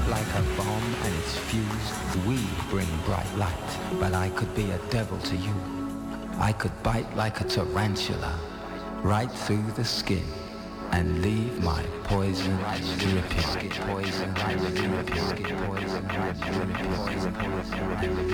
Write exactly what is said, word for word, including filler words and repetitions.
like a bomb and it's fused. We bring bright light, but I could be a devil to you. I could bite like a tarantula, right through the skin, and leave my poison dripping. Poison dripping. Poison dripping.